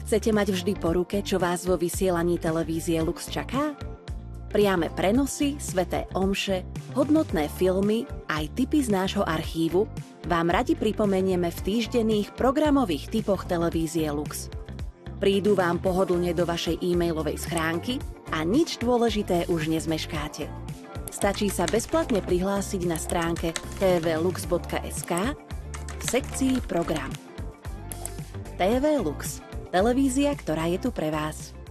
Chcete mať vždy po ruke, čo vás vo vysielaní televízie Lux čaká? Priame prenosy, sveté omše, hodnotné filmy, aj tipy z nášho archívu vám radi pripomenieme v týždenných programových tipoch televízie Lux. Prídu vám pohodlne do vašej e-mailovej schránky a nič dôležité už nezmeškáte. Stačí sa bezplatne prihlásiť na stránke tvlux.sk v sekcii Program. TV Lux. Televízia, ktorá je tu pre vás.